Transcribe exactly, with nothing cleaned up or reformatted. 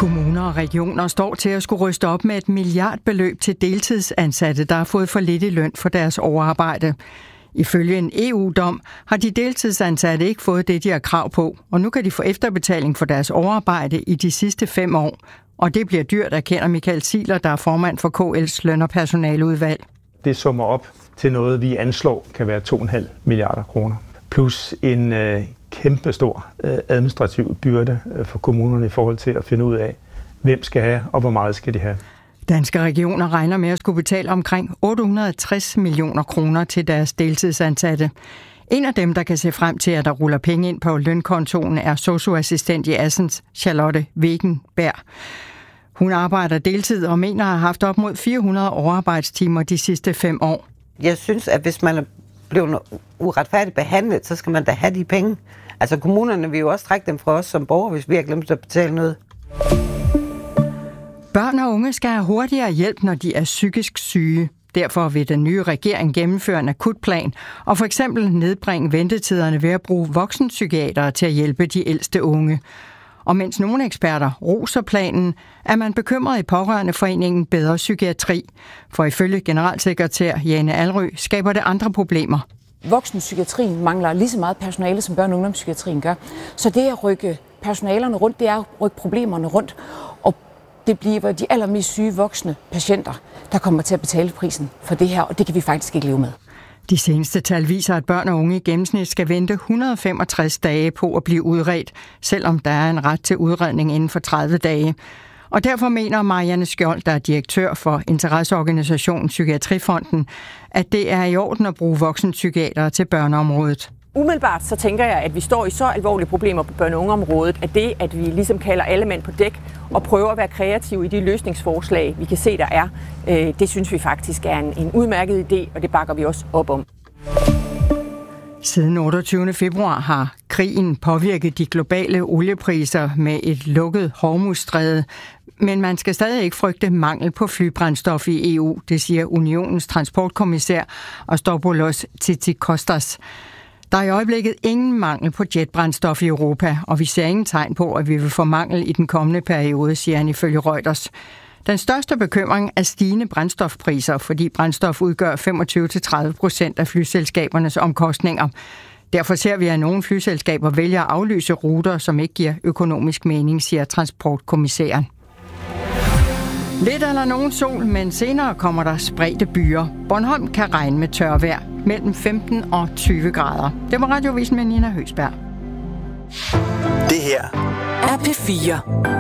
Kommuner og regioner står til at skulle ryste op med et milliardbeløb til deltidsansatte, der har fået for lidt i løn for deres overarbejde. Ifølge en E U-dom har de deltidsansatte ikke fået det, de har krav på, og nu kan de få efterbetaling for deres overarbejde i de sidste fem år. Og det bliver dyrt, erkender Michael Ziegler, der er formand for K L's løn- og personaleudvalg. Det summer op til noget, vi anslår kan være to komma fem milliarder kroner. Plus en øh, kæmpestor øh, administrativ byrde øh, for kommunerne i forhold til at finde ud af, hvem skal have og hvor meget skal de have. Danske regioner regner med at skulle betale omkring otte hundrede og tres millioner kroner til deres deltidsansatte. En af dem, der kan se frem til, at der ruller penge ind på lønkontoen, er sosu-assistent i Assens, Charlotte Wegenberg. Hun arbejder deltid og mener at have haft op mod fire hundrede overarbejdstimer de sidste fem år. Jeg synes, at hvis man er blevet uretfærdigt behandlet, så skal man da have de penge. Altså kommunerne vil jo også trække dem fra os som borgere, hvis vi har glemt at betale noget. Børn og unge skal have hurtigere hjælp, når de er psykisk syge. Derfor vil den nye regering gennemføre en akutplan og for eksempel nedbringe ventetiderne ved at bruge voksenpsykiatere til at hjælpe de ældste unge. Og mens nogle eksperter roser planen, er man bekymret i Pårørendeforeningen Bedre Psykiatri. For ifølge generalsekretær Jane Alrø skaber det andre problemer. Voksenpsykiatrien mangler lige så meget personale, som børne- og ungdomspsykiatrien gør. Så det at rykke personalerne rundt, det er at rykke problemerne rundt. Og det bliver de allermest syge voksne patienter, der kommer til at betale prisen for det her, og det kan vi faktisk ikke leve med. De seneste tal viser, at børn og unge i gennemsnit skal vente et hundrede og femogtres dage på at blive udredt, selvom der er en ret til udredning inden for tredive dage. Og derfor mener Marianne Skjold, der er direktør for interesseorganisationen Psykiatrifonden, at det er i orden at bruge voksenpsykiatere til børneområdet. Umiddelbart så tænker jeg, at vi står i så alvorlige problemer på børne- og ungeområdet, at det, at vi ligesom kalder alle mænd på dæk og prøver at være kreative i de løsningsforslag, vi kan se, der er, øh, det synes vi faktisk er en, en udmærket idé, og det bakker vi også op om. Siden otteogtyvende februar har krigen påvirket de globale oliepriser med et lukket Hormuzstræde, men man skal stadig ikke frygte mangel på flybrændstof i E U, det siger Unionens transportkommissær Astopoulos Tzitzikostas. Der er i øjeblikket ingen mangel på jetbrændstof i Europa, og vi ser ingen tegn på, at vi vil få mangel i den kommende periode, siger han ifølge Reuters. Den største bekymring er stigende brændstofpriser, fordi brændstof udgør femogtyve til tredive procent af flyselskabernes omkostninger. Derfor ser vi, at nogle flyselskaber vælger at aflyse ruter, som ikke giver økonomisk mening, siger transportkommissæren. Lidt eller nogen sol, men senere kommer der spredte byer. Bornholm kan regne med tørvejr mellem femten og tyve grader. Det var Radiovisen med Nina Høgsberg. Det her er P fire.